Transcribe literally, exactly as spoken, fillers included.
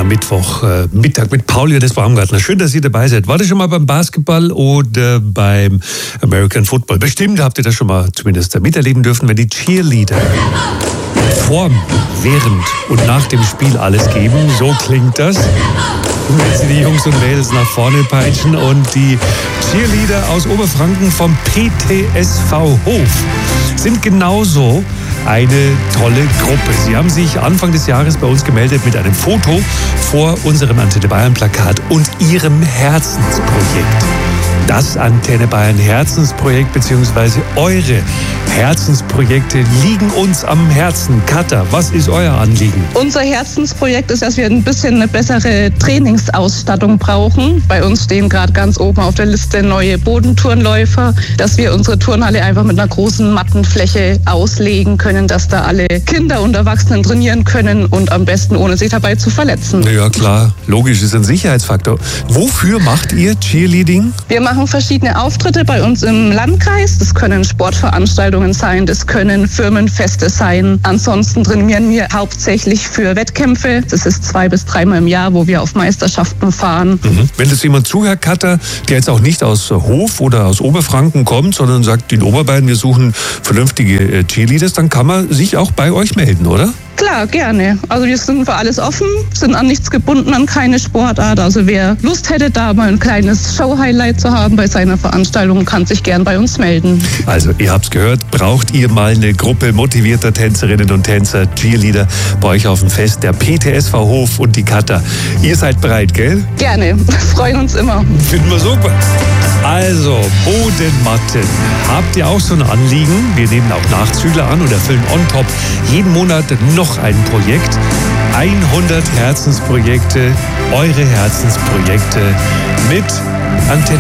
am Mittwoch äh, Mittag mit Paul Johannes Baumgartner. Schön, dass ihr dabei seid. Wart ihr schon mal beim Basketball oder beim American Football? Bestimmt habt ihr das schon mal zumindest miterleben dürfen, wenn die Cheerleader vor, während und nach dem Spiel alles geben. So klingt das. Und wenn sie die Jungs und Mädels nach vorne peitschen und die Cheerleader aus Oberfranken vom P T S V Hof sind genauso eine tolle Gruppe. Sie haben sich Anfang des Jahres bei uns gemeldet mit einem Foto vor unserem Antenne Bayern Plakat und ihrem Herzensprojekt. Das Antenne Bayern Herzensprojekt bzw. eure Herzensprojekte liegen uns am Herzen. Katha, was ist euer Anliegen? Unser Herzensprojekt ist, dass wir ein bisschen eine bessere Trainingsausstattung brauchen. Bei uns stehen gerade ganz oben auf der Liste neue Bodenturnläufer, dass wir unsere Turnhalle einfach mit einer großen Mattenfläche auslegen können, dass da alle Kinder und Erwachsenen trainieren können und am besten ohne sich dabei zu verletzen. Ja klar, logisch, ist ein Sicherheitsfaktor. Wofür macht ihr Cheerleading? Wir machen verschiedene Auftritte bei uns im Landkreis. Das können Sportveranstaltungen sein, das können Firmenfeste sein. Ansonsten trainieren wir hauptsächlich für Wettkämpfe. Das ist zwei bis dreimal im Jahr, wo wir auf Meisterschaften fahren. Mhm. Wenn das jemand zuhört, Katha, der jetzt auch nicht aus Hof oder aus Oberfranken kommt, sondern sagt, in Oberbayern, wir suchen vernünftige Cheerleaders, dann kann man sich auch bei euch melden, oder? Klar, gerne. Also wir sind für alles offen, sind an nichts gebunden, an keine Sportart. Also wer Lust hätte, da mal ein kleines Show-Highlight zu haben bei seiner Veranstaltung, kann sich gern bei uns melden. Also ihr habt's gehört, braucht ihr mal eine Gruppe motivierter Tänzerinnen und Tänzer, Cheerleader bei euch auf dem Fest, der P T S V Hof und die Katha. Ihr seid bereit, gell? Gerne, freuen uns immer. Finden wir super. Also, Bodenmatten. Habt ihr auch so ein Anliegen? Wir nehmen auch Nachzügler an und erfüllen on top jeden Monat noch ein Projekt. hundert Herzensprojekte, eure Herzensprojekte mit Antenne